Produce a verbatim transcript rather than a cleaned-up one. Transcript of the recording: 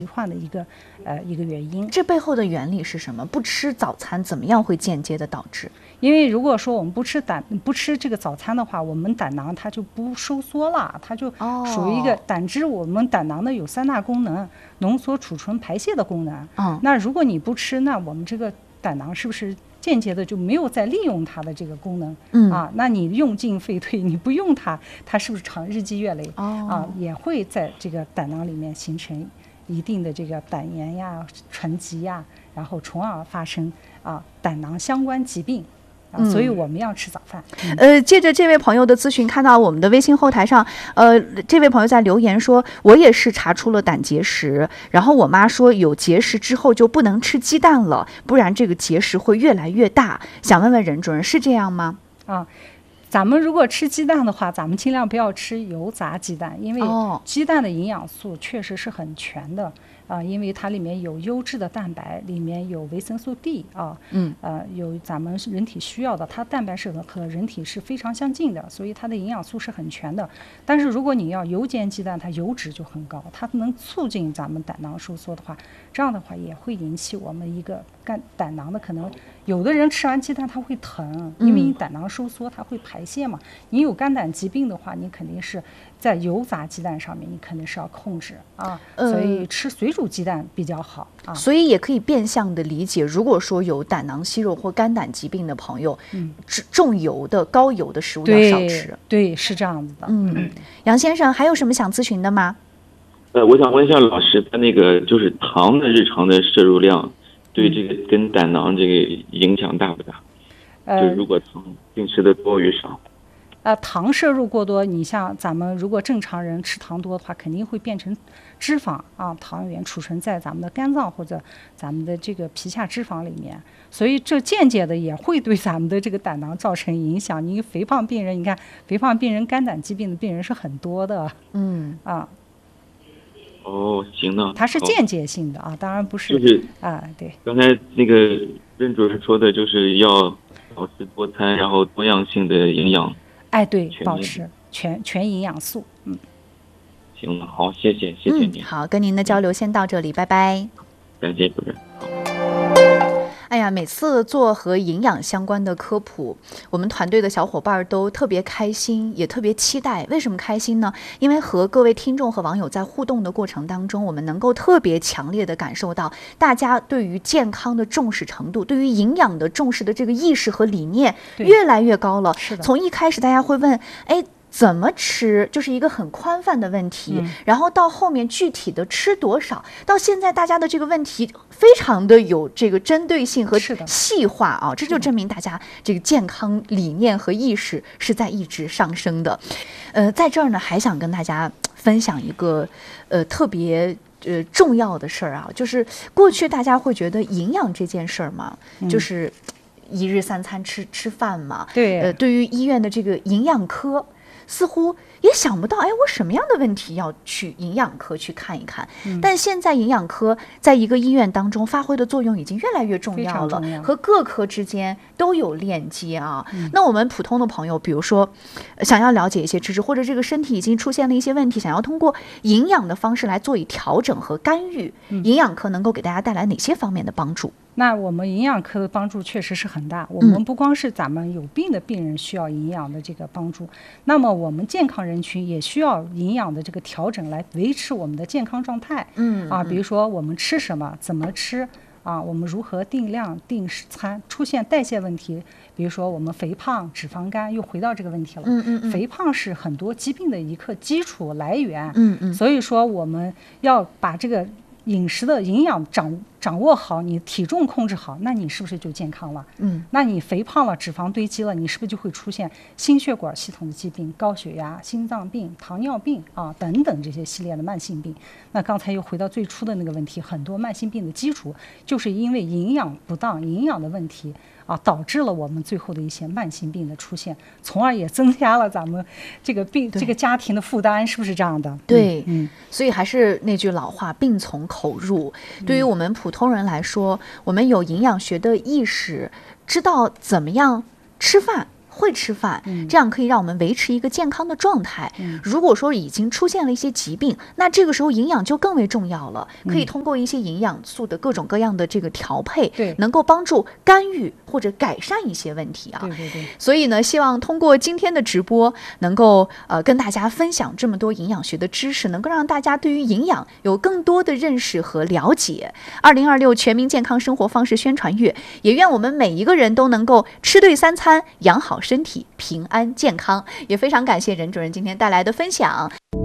患的一个呃一个原因。 这背后的原理是什么？不吃早餐怎么样会间接的导致？ 因为如果说我们不吃胆不吃这个早餐的话，我们胆囊它就不收缩了，它就属于一个胆汁。我们胆囊呢有三大功能：浓缩、储存、排泄的功能。 嗯， 那如果你不吃，那我们这个胆囊是不是间接的就没有再利用它的这个功能？ 嗯啊，那你用进废退，你不用它，它是不是长日积月累？ 哦、 啊，也会在这个胆囊里面形成一定的这个胆炎呀、沉积呀，然后从而发生啊胆囊相关疾病。啊，所以我们要吃早饭。 嗯、呃，借着这位朋友的咨询，看到我们的微信后台上，呃，这位朋友在留言说，我也是查出了胆结石，然后我妈说有结石之后就不能吃鸡蛋了，不然这个结石会越来越大。想问问任主任，是这样吗？ 啊。咱们如果吃鸡蛋的话，咱们尽量不要吃油炸鸡蛋，因为鸡蛋的营养素确实是很全的啊、呃，因为它里面有优质的蛋白，里面有维生素 D 啊， 嗯， 呃，有咱们人体需要的，它蛋白是和人体是非常相近的，所以它的营养素是很全的。但是如果你要油煎鸡蛋，它油脂就很高，它能促进咱们胆囊收缩的话，这样的话也会引起我们一个肝胆囊的可能，有的人吃完鸡蛋他会疼，因为你胆囊收缩，它会排泄嘛。你有肝胆疾病的话，你肯定是在油炸鸡蛋上面，你肯定是要控制啊。所以吃水煮鸡蛋比较好啊。 所以也可以变相的理解，如果说有胆囊息肉或肝胆疾病的朋友，嗯，重油的、高油的食物要少吃。 对，是这样子的。 嗯，杨先生还有什么想咨询的吗？ 呃，我想问一下老师，他那个就是糖的日常的摄入量，对这个跟胆囊这个影响大不大？ 呃， 就如果糖平时的多与少。 呃，糖摄入过多，你像咱们如果正常人吃糖多的话，肯定会变成脂肪啊，糖原储存在咱们的肝脏或者咱们的这个皮下脂肪里面，所以这间接的也会对咱们的这个胆囊造成影响。你肥胖病人，你看肥胖病人、肝胆疾病的病人是很多的， 嗯啊。 哦，行呢。 它是间接性的啊，当然不是。 就是啊，对。 刚才那个任主任说的，就是要保持多餐，然后多样性的营养。 哎，对，保持全全营养素。嗯， 行了，好，谢谢，谢谢您、 嗯。好，跟您的交流先到这里，拜拜。 感谢主任。好。 哎呀，每次做和营养相关的科普，我们团队的小伙伴都特别开心，也特别期待。为什么开心呢？因为和各位听众和网友在互动的过程当中，我们能够特别强烈的感受到大家对于健康的重视程度，对于营养的重视的这个意识和理念越来越高了。 是的。从一开始大家会问，哎，怎么吃，就是一个很宽泛的问题、嗯、然后到后面具体的吃多少，到现在大家的这个问题非常的有这个针对性和细化啊，这就证明大家这个健康理念和意识是在一直上升的。呃，在这儿呢，还想跟大家分享一个呃特别呃重要的事儿啊，就是过去大家会觉得营养这件事儿嘛、嗯、就是一日三餐吃吃饭嘛， 对， 呃，对于医院的这个营养科似乎也想不到，哎，我什么样的问题要去营养科去看一看、嗯、但现在营养科在一个医院当中发挥的作用已经越来越重要了， 要和各科之间都有链接啊、嗯、那我们普通的朋友，比如说想要了解一些知识，或者这个身体已经出现了一些问题，想要通过营养的方式来做以调整和干预、嗯、营养科能够给大家带来哪些方面的帮助？ 那我们营养科的帮助确实是很大，我们不光是咱们有病的病人需要营养的这个帮助、嗯、那么我们健康人群也需要营养的这个调整来维持我们的健康状态。 嗯啊，比如说我们吃什么，怎么吃啊，我们如何定量定时餐，出现代谢问题，比如说我们肥胖脂肪肝，又回到这个问题了。 嗯嗯嗯， 肥胖是很多疾病的一个基础来源。 嗯嗯， 所以说我们要把这个饮食的营养掌掌握好，你体重控制好，那你是不是就健康了？ 嗯， 那你肥胖了，脂肪堆积了，你是不是就会出现心血管系统的疾病，高血压、心脏病、糖尿病啊等等这些系列的慢性病？那刚才又回到最初的那个问题，很多慢性病的基础就是因为营养不当、营养的问题啊，导致了我们最后的一些慢性病的出现，从而也增加了咱们这个病这个家庭的负担，是不是这样的？ 对， 嗯， 所以还是那句老话，病从口入。对于我们普通人来说，我们有营养学的意识，知道怎么样吃饭会吃饭， 嗯、 这样可以让我们维持一个健康的状态。 嗯、 如果说已经出现了一些疾病，那这个时候营养就更为重要了，可以嗯、 通过一些营养素的各种各样的这个调配， 对， 能够帮助干预或者改善一些问题啊。 对对对。 所以呢，希望通过今天的直播，能够呃跟大家分享这么多营养学的知识，能够让大家对于营养有更多的认识和了解。二零二六全民健康生活方式宣传月，也愿我们每一个人都能够吃对三餐，养好身体，平安健康。也非常感谢任主任今天带来的分享。